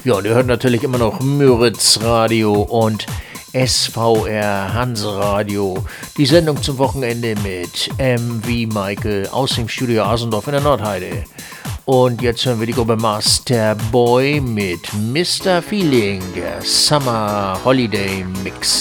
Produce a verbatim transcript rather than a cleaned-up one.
Ja, und ihr hört natürlich immer noch Müritz Radio und S V R Hanseradio. Die Sendung zum Wochenende mit M wie Michael aus dem Studio Asendorf in der Nordheide. Und jetzt hören wir die Gruppe Master Boy mit Mister Feeling, der Summer Holiday Mix.